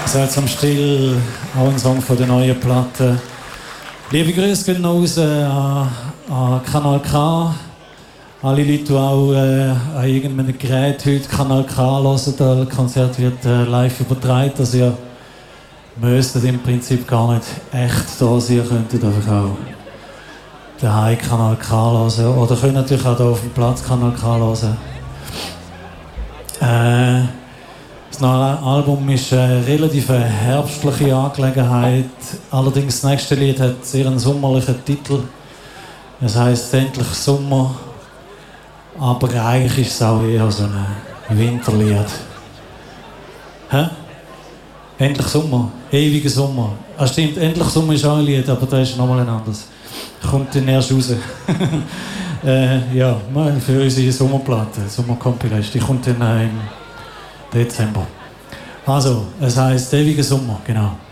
So jetzt am Still, auch ein Song von der neuen Platte. Liebe Grüße gehen raus an Kanal K. Alle Leute, die auch an irgendeinem Gerät heute Kanal K hören, das Konzert wird live übertragen. Also ihr müsstet im Prinzip gar nicht echt da sein, ihr könntet einfach auch daheim Kanal K hören. Oder könnt natürlich auch hier auf dem Platz Kanal K hören. Das neue Album ist eine relativ herbstliche Angelegenheit. Allerdings das nächste Lied hat sehr einen sommerlichen Titel. Es heisst «Endlich Sommer». Aber eigentlich ist es auch eher so ein Winterlied. Hä? «Endlich Sommer», «Ewiger Sommer». Ah, stimmt, «Endlich Sommer» ist auch ein Lied, aber das ist nochmal ein anderes. Kommt dann erst raus. Ja, für unsere Sommerplatte, Sommercompilation, die kommt dann im Dezember. Also, es heisst «Ewiger Sommer», genau.